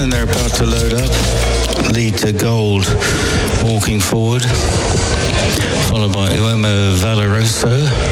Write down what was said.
and they're about to load up. Lead to Gold walking forward, followed by Uomo Valoroso.